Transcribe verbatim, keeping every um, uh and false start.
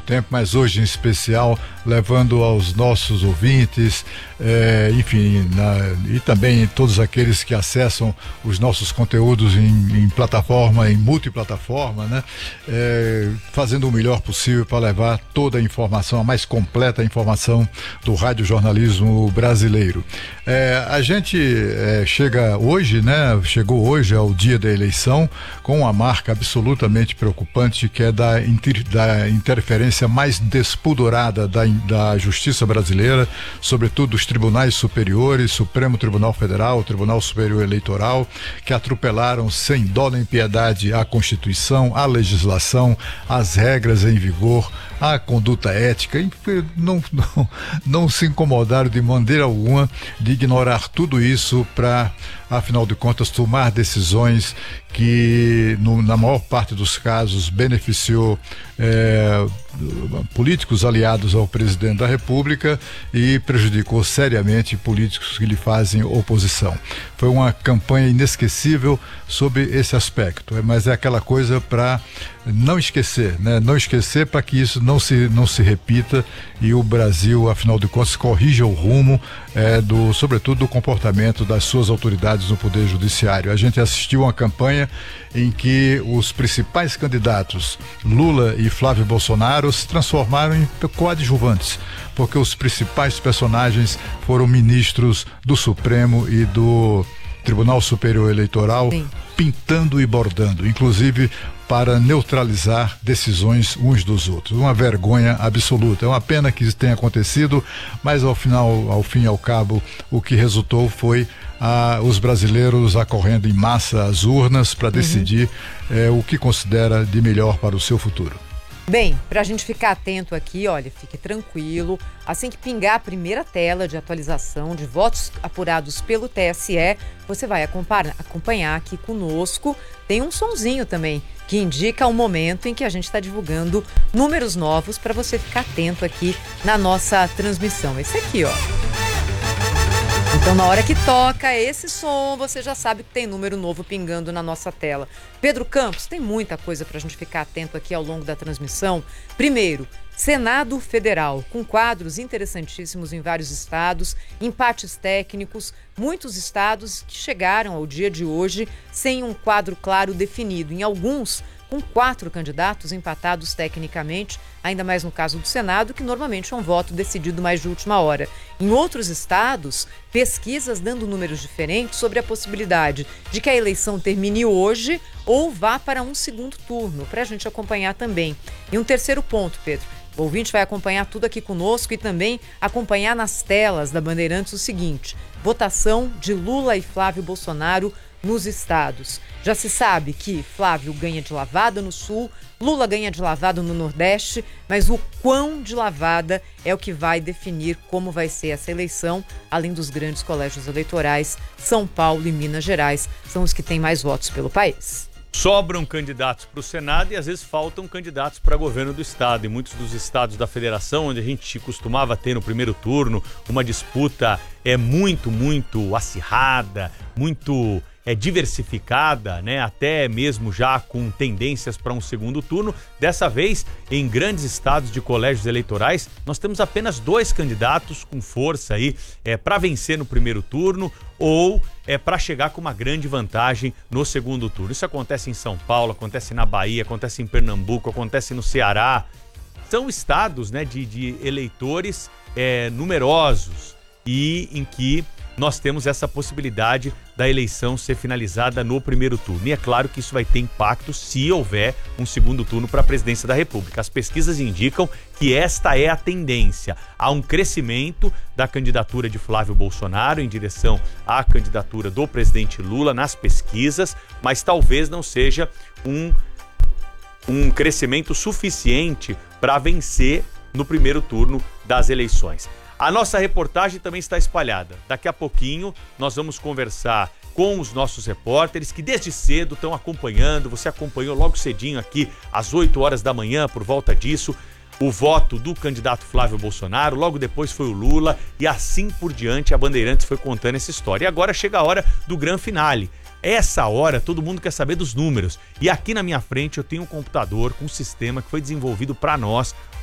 tempo, mas hoje em especial, levando aos nossos ouvintes, é, enfim, na, e também todos aqueles que acessam os nossos conteúdos em, em plataforma, em multiplataforma, né? É, fazendo o melhor possível para levar toda a informação, a mais completa informação do radiojornalismo brasileiro. É, a gente é, chega hoje, né? Chegou hoje ao dia da eleição com uma marca absolutamente preocupante, que é da, inter, da interferência mais despudorada da, da justiça brasileira, sobretudo dos tribunais superiores, Supremo Tribunal Federal, Tribunal Superior Eleitoral, que atropelaram sem dó nem piedade a Constituição, a legislação, as regras em vigor, a conduta ética, e não, não, não se incomodaram de maneira alguma de ignorar tudo isso para, afinal de contas, tomar decisões que, no, na maior parte dos casos, beneficiou é, políticos aliados ao presidente da República e prejudicou seriamente políticos que lhe fazem oposição. Foi uma campanha inesquecível sob esse aspecto, mas é aquela coisa para não esquecer, né? Não esquecer para que isso não se, não se repita e o Brasil, afinal de contas, corrija o rumo, é, do, sobretudo do comportamento das suas autoridades no Poder Judiciário. A gente assistiu a uma campanha em que os principais candidatos, Lula e Flávio Bolsonaro, se transformaram em coadjuvantes, porque os principais personagens foram ministros do Supremo e do Tribunal Superior Eleitoral, sim, pintando e bordando, inclusive para neutralizar decisões uns dos outros. Uma vergonha absoluta. É uma pena que isso tenha acontecido, mas ao final, ao fim e ao cabo, o que resultou foi ah, os brasileiros acorrendo em massa às urnas para decidir uhum. eh, o que considera de melhor para o seu futuro. Bem, para a gente ficar atento aqui, olha, fique tranquilo. Assim que pingar a primeira tela de atualização de votos apurados pelo T S E, você vai acompanhar aqui conosco. Tem um sonzinho também que indica o momento em que a gente está divulgando números novos para você ficar atento aqui na nossa transmissão. Esse aqui, ó. Então, na hora que toca esse som, você já sabe que tem número novo pingando na nossa tela. Pedro Campos, tem muita coisa para a gente ficar atento aqui ao longo da transmissão. Primeiro, Senado Federal, com quadros interessantíssimos em vários estados, empates técnicos, muitos estados que chegaram ao dia de hoje sem um quadro claro definido. Em alguns, com quatro candidatos empatados tecnicamente, ainda mais no caso do Senado, que normalmente é um voto decidido mais de última hora. Em outros estados, pesquisas dando números diferentes sobre a possibilidade de que a eleição termine hoje ou vá para um segundo turno, para a gente acompanhar também. E um terceiro ponto, Pedro. O ouvinte vai acompanhar tudo aqui conosco e também acompanhar nas telas da Bandeirantes o seguinte: votação de Lula e Flávio Bolsonaro nos estados. Já se sabe que Flávio ganha de lavada no Sul, Lula ganha de lavada no Nordeste, mas o quão de lavada é o que vai definir como vai ser essa eleição, além dos grandes colégios eleitorais. São Paulo e Minas Gerais são os que têm mais votos pelo país. Sobram candidatos para o Senado e às vezes faltam candidatos para governo do estado. Em muitos dos estados da federação, onde a gente costumava ter no primeiro turno uma disputa é muito, muito acirrada, muito é, diversificada, né? Até mesmo já com tendências para um segundo turno. Dessa vez, em grandes estados de colégios eleitorais, nós temos apenas dois candidatos com força aí é, para vencer no primeiro turno ou é para chegar com uma grande vantagem no segundo turno. Isso acontece em São Paulo, acontece na Bahia, acontece em Pernambuco, acontece no Ceará. São estados, né, de, de eleitores é, numerosos e em que nós temos essa possibilidade da eleição ser finalizada no primeiro turno. E é claro que isso vai ter impacto se houver um segundo turno para a presidência da República. As pesquisas indicam que esta é a tendência. Há um crescimento da candidatura de Flávio Bolsonaro em direção à candidatura do presidente Lula nas pesquisas, mas talvez não seja um, um crescimento suficiente para vencer no primeiro turno das eleições. A nossa reportagem também está espalhada. Daqui a pouquinho nós vamos conversar com os nossos repórteres que desde cedo estão acompanhando. Você acompanhou logo cedinho aqui, às oito horas da manhã, por volta disso, o voto do candidato Flávio Bolsonaro. Logo depois foi o Lula e assim por diante a Bandeirantes foi contando essa história. E agora chega a hora do grande finale. Essa hora todo mundo quer saber dos números. E aqui na minha frente eu tenho um computador com um sistema que foi desenvolvido para nós,